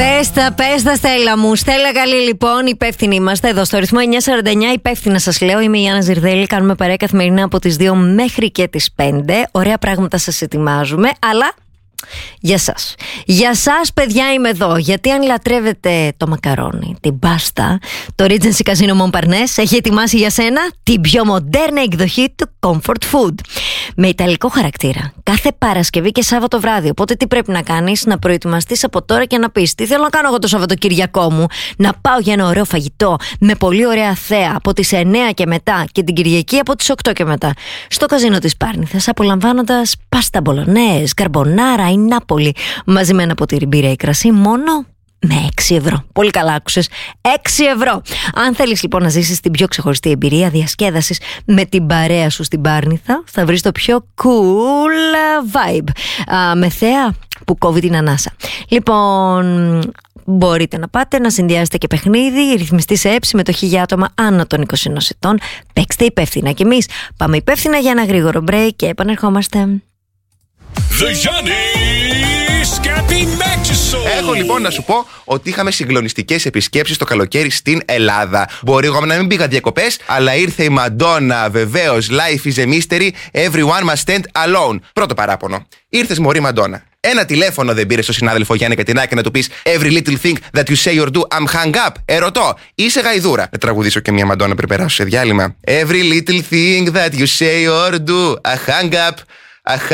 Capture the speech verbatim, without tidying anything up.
Πες τα, πες τα, Στέλλα μου. Στέλλα καλή, λοιπόν, υπεύθυνοι είμαστε εδώ στο ρυθμό εννιά σαράντα εννιά. Υπεύθυνα σας λέω, είμαι η Άννα Ζυρδέλη. Κάνουμε παρέα καθημερινά από τις δύο μέχρι και τις πέντε. Ωραία πράγματα σας ετοιμάζουμε, αλλά για σας. Για σας, παιδιά, είμαι εδώ. Γιατί αν λατρεύετε το μακαρόνι, την πάστα, το Regency Casino Montparnasse έχει ετοιμάσει για σένα την πιο μοντέρνα εκδοχή του comfort food. Με ιταλικό χαρακτήρα. Κάθε Παρασκευή και Σάββατο βράδυ. Οπότε τι πρέπει να κάνεις? Να προετοιμαστείς από τώρα και να πεις: τι θέλω να κάνω εγώ το Σαββατοκυριακό μου? Να πάω για ένα ωραίο φαγητό με πολύ ωραία θέα από τις εννιά και μετά, και την Κυριακή από τις οκτώ και μετά, στο καζίνο της Πάρνηθας, απολαμβάνοντας πάστα μπολονέζ, καρμπονάρα ή Νάπολη, μαζί με ένα ποτήρι μπύρα ή κρασί, μόνο με έξι ευρώ. Πολύ καλά άκουσες, έξι ευρώ. Αν θέλεις λοιπόν να ζήσεις την πιο ξεχωριστή εμπειρία διασκέδασης με την παρέα σου στην Πάρνηθα, θα βρεις το πιο cool vibe, α, με θέα που κόβει την ανάσα. Λοιπόν, μπορείτε να πάτε να συνδυάσετε και παιχνίδι, ρυθμιστή σε έψη, συμμετοχή για άτομα άνω των είκοσι ενός ετών. Παίξτε υπεύθυνα κι εμείς πάμε υπεύθυνα για ένα γρήγορο break και επανερχόμαστε. Έχω λοιπόν να σου πω ότι είχαμε συγκλονιστικές επισκέψεις το καλοκαίρι στην Ελλάδα. Μπορεί εγώ να μην πήγα διακοπές, αλλά ήρθε η Μαντόνα, βεβαίως. Life is a mystery, everyone must stand alone. Πρώτο παράπονο. Ήρθες, μωρή Μαντόνα. Ένα τηλέφωνο δεν πήρε στο συνάδελφο Γιάννη Κατινάκη να του πεις Every little thing that you say or do, I'm hung up. Ερωτώ, είσαι γαϊδούρα? Να τραγουδήσω και μια Μαντόνα πριν περάσω σε διάλειμμα. Every little thing that you say or do, I hung up.